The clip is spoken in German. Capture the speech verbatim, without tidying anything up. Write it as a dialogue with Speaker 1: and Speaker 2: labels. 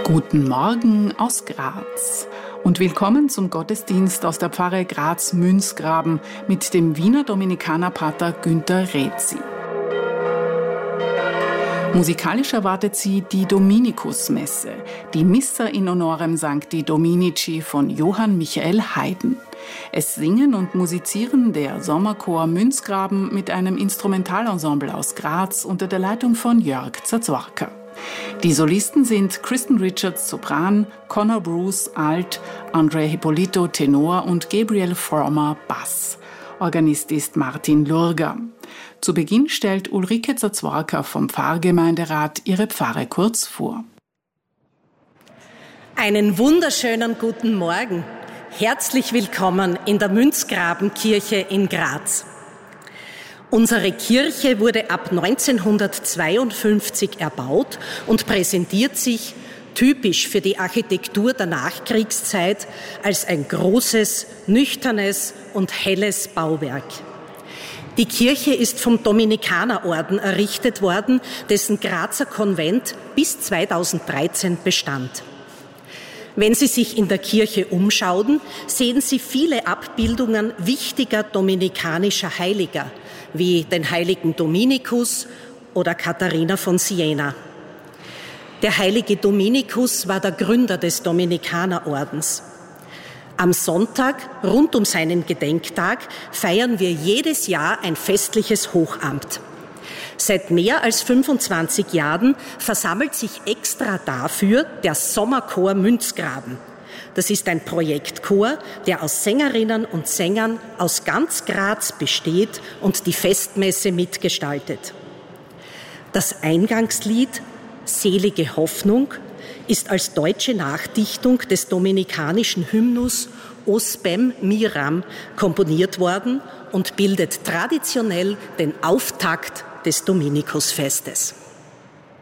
Speaker 1: Guten Morgen aus Graz und willkommen zum Gottesdienst aus der Pfarre Graz-Münzgraben mit dem Wiener Dominikanerpater Günter Rezi. Musikalisch erwartet sie die Dominikusmesse, die Missa in honorem Sancti Dominici von Johann Michael Haydn. Es singen und musizieren der Sommerchor Münzgraben mit einem Instrumentalensemble aus Graz unter der Leitung von Jörg Zazorka. Die Solisten sind Kristen Richards Sopran, Conor Bruce Alt, Andre Hippolito Tenor und Gabriel Former Bass. Organist ist Martin Lurger. Zu Beginn stellt Ulrike Zazorka vom Pfarrgemeinderat ihre Pfarre kurz vor.
Speaker 2: Einen wunderschönen guten Morgen. Herzlich willkommen in der Münzgrabenkirche in Graz. Unsere Kirche wurde ab neunzehnhundertzweiundfünfzig erbaut und präsentiert sich, typisch für die Architektur der Nachkriegszeit, als ein großes, nüchternes und helles Bauwerk. Die Kirche ist vom Dominikanerorden errichtet worden, dessen Grazer Konvent bis zweitausenddreizehn bestand. Wenn Sie sich in der Kirche umschauen, sehen Sie viele Abbildungen wichtiger dominikanischer Heiliger, wie den heiligen Dominikus oder Katharina von Siena. Der heilige Dominikus war der Gründer des Dominikanerordens. Am Sonntag, rund um seinen Gedenktag, feiern wir jedes Jahr ein festliches Hochamt. Seit mehr als fünfundzwanzig Jahren versammelt sich extra dafür der Sommerchor Münzgraben. Das ist ein Projektchor, der aus Sängerinnen und Sängern aus ganz Graz besteht und die Festmesse mitgestaltet. Das Eingangslied »Selige Hoffnung« ist als deutsche Nachdichtung des dominikanischen Hymnus O Spem Miram komponiert worden und bildet traditionell den Auftakt des Dominikusfestes.